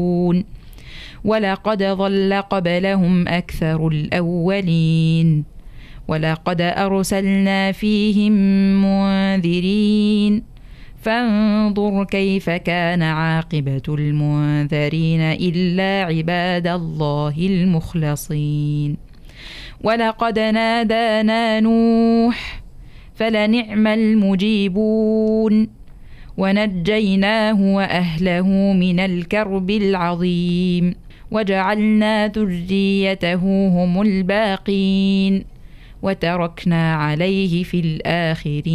ولقد ضل قبلهم أكثر الأولين ولقد أرسلنا فيهم منذرين فانظر كيف كان عاقبة المنذرين إلا عباد الله المخلصين ولقد نادانا نوح فلنعم المجيبون ونجيناه وأهله من الكرب العظيم وجعلنا ذريته هم الباقين وتركنا عليه في الآخرين